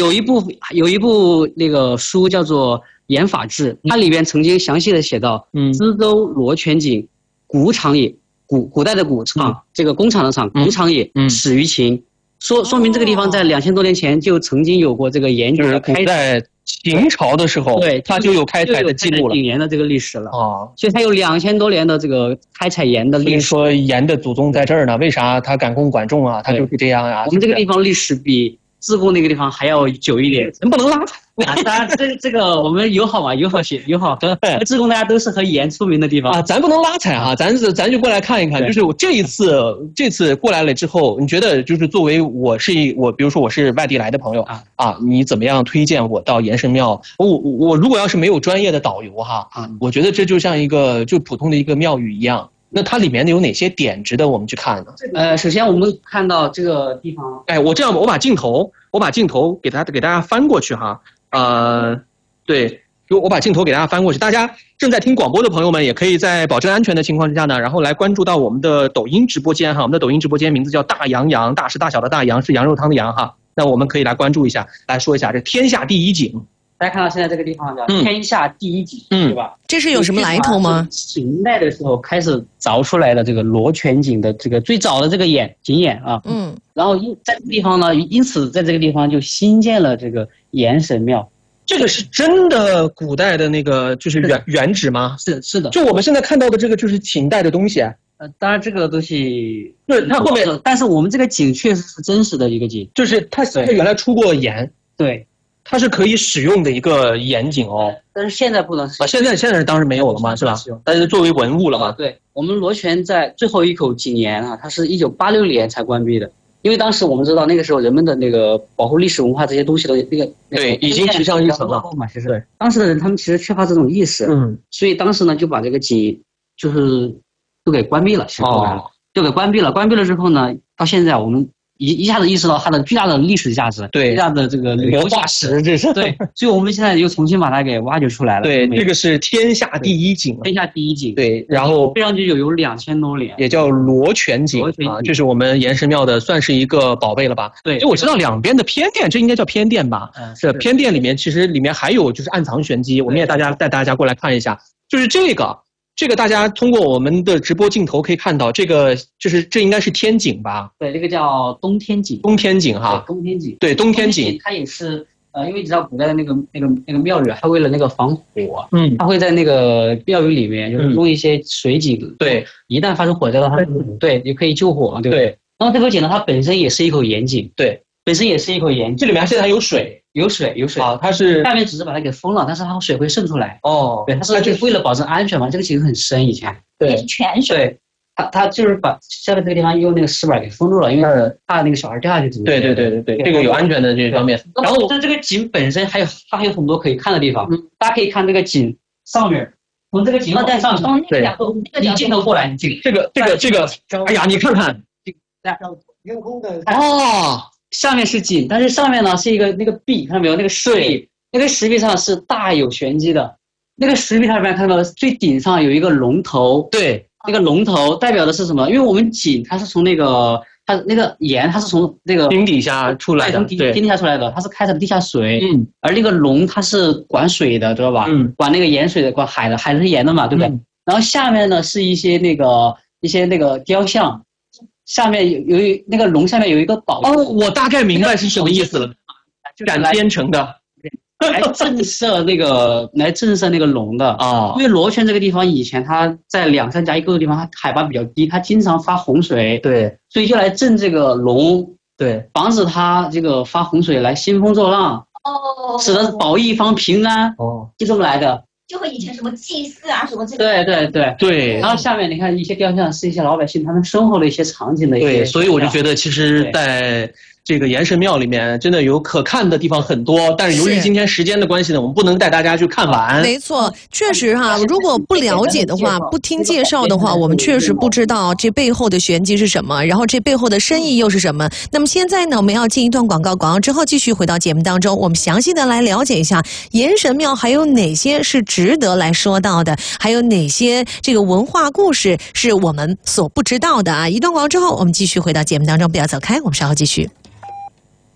有一部那个书叫做《演法志》，它里边曾经详细的写到，资州罗泉井，古场也，古代的古场，这个工厂的厂，古场也，始于秦。说明这个地方在2000多年前就曾经有过这个盐井的开采， 在秦朝的时候，对，它就有开采的记录了， 井盐的这个历史了啊，所以它有2000多年的这个开采盐的历史。 说盐的祖宗在这儿呢，为啥它敢供管仲啊？它就是这样呀。 我们这个地方历史比自贡那个地方还要久一点， 能不能拉踩？ 当然，这个我们友好嘛，友好。自贡大家都是和盐出名的地方啊，咱不能拉踩啊，咱就过来看一看，就是我这次过来了之后，你觉得就是作为我，比如说我是外地来的朋友啊，你怎么样推荐我到盐神庙？我如果要是没有专业的导游哈，我觉得这就像一个就普通的一个庙宇一样。那它里面有哪些点值得我们去看呢？ 首先我们看到这个地方， 我把镜头给大家翻过去哈。对，我把镜头给大家翻过去，大家正在听广播的朋友们也可以在保证安全的情况之下呢，然后来关注到我们的抖音直播间哈，我们的抖音直播间名字叫大洋洋，大是大小的大，洋是羊肉汤的羊哈，那我们可以来关注一下，来说一下这天下第一井。 大家看到现在这个地方叫天下第一井，对吧？ 这是有什么来头吗？ 秦代的时候开始凿出来的这个罗泉井的这个最早的这个井眼啊，然后在这个地方呢，因此在这个地方就新建了这个盐神庙。 这个是真的古代的那个就是原址吗？ 是的。 就我们现在看到的这个就是秦代的东西。 当然这个东西对它后面， 但是我们这个井确实是真实的一个井， 就是它原来出过盐。 对。 它是可以使用的一个盐井哦， 但是现在不能使用。 现在当然没有了嘛，是吧？但是作为文物了嘛。 对，我们罗泉在最后一口井盐啊，它是1986年才关闭的，因为当时我们知道那个时候人们的那个保护历史文化这些东西的对已经提上日程了嘛，其实对当时的人他们其实缺乏这种意识，所以当时呢就把这个井就是都给关闭了，就给关闭了。关闭了之后呢，到现在我们一下子意识到它的巨大的历史价值， 对， 巨大的这个文化史，这是对，所以我们现在又重新把它给挖掘出来了。 对，这个是天下第一井， 天下第一井。 对，然后非常久有2000多年， 也叫罗泉井啊，这是我们盐神庙的算是一个宝贝了吧？ 对， 就我知道两边的偏殿，这应该叫偏殿吧？是偏殿里面，其实里面还有就是暗藏玄机，我们也带大家过来看一下，就是这个大家通过我们的直播镜头可以看到，这应该是天井吧？ 对，这个叫东天井。 东天井哈， 东天井。 对，东天井它也是因为你知道古代的那个庙宇，它为了那个防火，它会在那个庙宇里面就是用一些水井， 对， 一旦发生火灾的话，对，也可以救火，对不对？然后这口井呢，它本身也是一口盐井， 对， 本身也是一口盐井， 这里面现在还有水。 有水啊，它是下面只是把它给封了，但是它水会渗出来。 哦， 对，它是为了保证安全嘛。这个井很深，以前对泉水， 它就是把下面这个地方用那个石板给封住了，因为怕那个小孩掉下去怎么？ 对，这个有安全的这方面。 然后这个井本身它还有很多可以看的地方，大家可以看这个井上面，从这个井再上去， 对， 你镜头过来，你这个， 哎呀，你看看， 天空的哦。下面是井，但是上面呢是一个那个壁，看到没有？那个石壁，那个石壁上是大有玄机的。那个石壁上面看到最顶上有一个龙头， 对， 那个龙头代表的是什么？因为我们井它是从它那个盐它是从那个井底下出来的， 从井底下出来的，它是开采的地下水。而那个龙它是管水的，知道吧？管那个盐水的，管海是盐的嘛，对不对？然后下面呢是一些那个雕像。下面有那个龙下面有一个宝哦，我大概明白是什么意思了，改编成的， 来震慑那个龙的啊。因为罗泉这个地方以前它在2山夹一沟的地方，它海拔比较低，它经常发洪水， 对， 所以就来镇这个龙， 对， 防止它这个发洪水来兴风作浪，使得保一方平安，就这么来的。 就和以前什么祭祀啊什么这个对，然后下面你看一些雕像是一些老百姓他们生活的一些场景的一些， 对，所以我就觉得其实在这个盐神庙里面真的有可看的地方很多，但是由于今天时间的关系呢，我们不能带大家去看完。 没错，确实哈，如果不了解的话，不听介绍的话，我们确实不知道这背后的玄机是什么，然后这背后的深意又是什么。那么现在呢，我们要进一段广告，广告之后继续回到节目当中，我们详细的来了解一下盐神庙还有哪些是值得来说到的，还有哪些这个文化故事是我们所不知道的啊。一段广告之后，我们继续回到节目当中，不要走开，我们稍后继续。